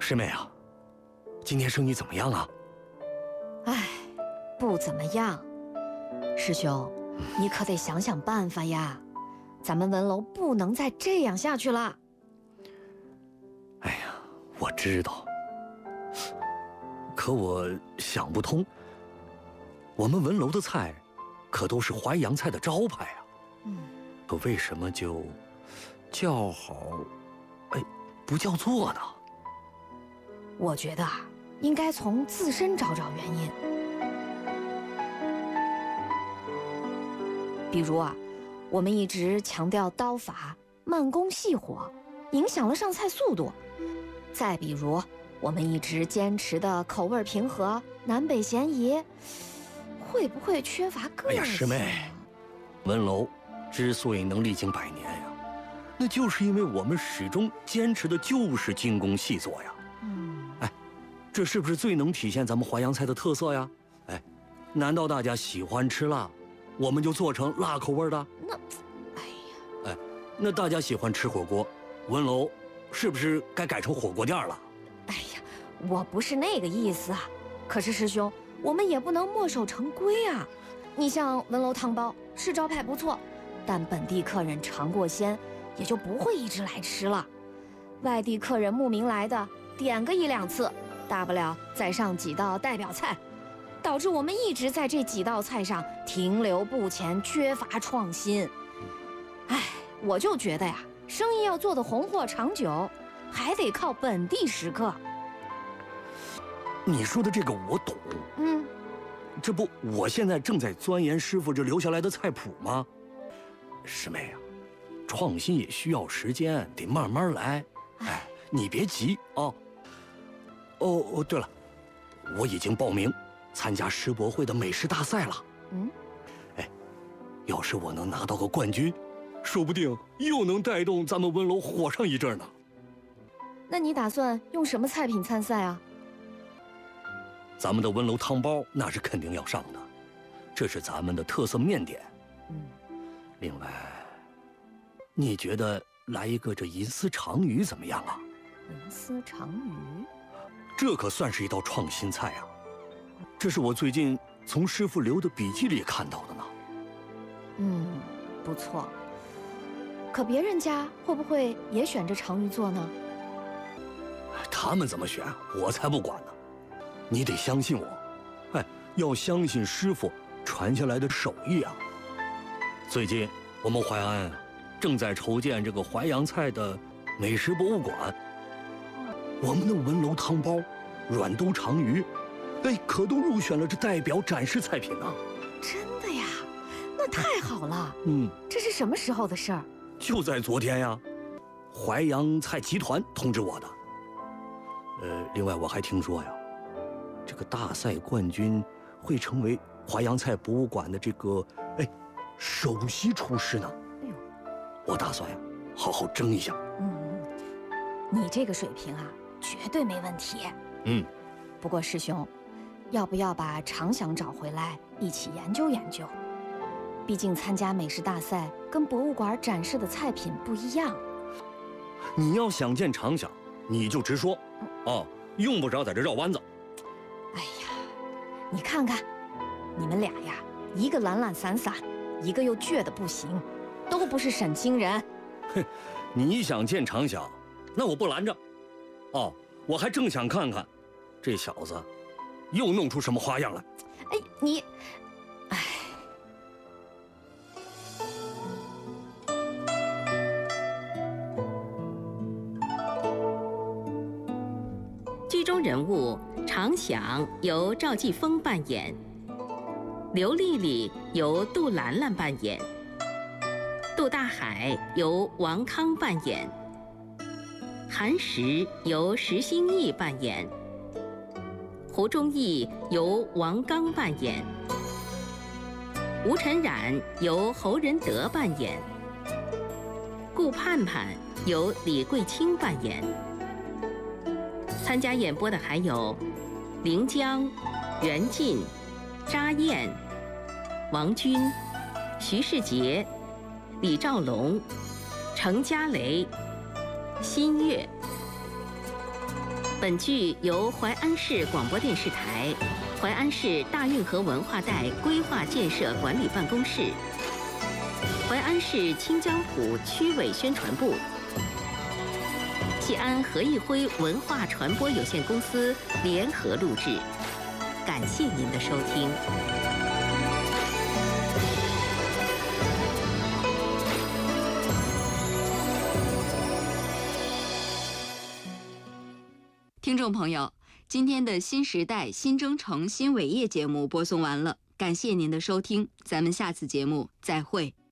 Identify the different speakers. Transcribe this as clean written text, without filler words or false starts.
Speaker 1: 师妹啊，今天生意怎么样啊？
Speaker 2: 唉，不怎么样。师兄，你可得想想办法呀，咱们文楼不能再这样下去了。
Speaker 1: 哎呀，我知道，可我想不通，我们文楼的菜可都是淮扬菜的招牌啊。可为什么就叫好，不叫座呢？
Speaker 2: 我觉得啊，应该从自身找找原因。比如啊，我们一直强调刀法、慢工细火，影响了上菜速度。再比如，我们一直坚持的口味平和、南北咸宜，会不会缺乏个性？
Speaker 1: 哎呀，师妹，文楼之所以能历经100年呀，那就是因为我们始终坚持的就是精工细作呀。这是不是最能体现咱们淮扬菜的特色呀？难道大家喜欢吃辣，我们就做成辣口味的？那大家喜欢吃火锅，文楼是不是该改成火锅店了？
Speaker 2: 哎呀，我不是那个意思啊。可是师兄，我们也不能墨守成规啊。你像文楼汤包是招牌不错，但本地客人尝过鲜，也就不会一直来吃了。外地客人慕名来的，点个1、2次，大不了再上几道代表菜，导致我们一直在这几道菜上停留不前，缺乏创新。我就觉得呀，生意要做得红火长久，还得靠本地食客。
Speaker 1: 你说的这个我懂。这不，我现在正在钻研师傅这留下来的菜谱吗？师妹啊，创新也需要时间，得慢慢来。你别急啊。对了，我已经报名参加世博会的美食大赛了。要是我能拿到个冠军，说不定又能带动咱们文楼火上一阵呢。
Speaker 2: 那你打算用什么菜品参赛啊？
Speaker 1: 咱们的文楼汤包那是肯定要上的，这是咱们的特色面点。另外，你觉得来一个这银丝长鱼怎么样啊？
Speaker 2: 银丝长鱼，
Speaker 1: 这可算是一道创新菜啊！这是我最近从师傅留的笔记里看到的呢。
Speaker 2: 不错。可别人家会不会也选这长鱼做呢？
Speaker 1: 他们怎么选，我才不管呢。你得相信我，要相信师傅传下来的手艺啊。最近我们淮安正在筹建这个淮扬菜的美食博物馆，我们的文楼汤包、软兜长鱼，可都入选了这代表展示菜品呢。
Speaker 2: 真的呀？那太好了。这是什么时候的事儿？
Speaker 1: 就在昨天呀，淮扬菜集团通知我的。另外我还听说呀，这个大赛冠军会成为淮扬菜博物馆的这个首席厨师呢。我打算呀，好好争一下。
Speaker 2: 你这个水平啊，绝对没问题。不过师兄，要不要把常想找回来一起研究研究？毕竟参加美食大赛跟博物馆展示的菜品不一样。
Speaker 1: 你要想见常想，你就直说，用不着在这绕弯子。
Speaker 2: 哎呀，你看看，你们俩呀，一个懒懒散散，一个又倔得不行，都不是省心人。
Speaker 1: 你想见常想，那我不拦着。我还正想看看，这小子又弄出什么花样来。
Speaker 3: 剧中人物常想由赵继峰扮演，刘丽丽由杜兰兰扮演，杜大海由王康扮演，韩石由石兴义扮演，胡忠义由王刚扮演，吴晨冉由侯仁德扮演，顾盼盼由李桂清扮演。参加演播的还有临江、袁晋、查燕、王军、徐世杰、李兆龙、程家雷、新月。 本剧由淮安市广播电视台、淮安市大运河文化带规划建设管理办公室、淮安市清江浦区委宣传部、西安何义辉文化传播有限公司联合录制。感谢您的收听。
Speaker 4: 听众朋友，今天的新时代新征程新伟业节目播送完了，感谢您的收听，咱们下次节目再会。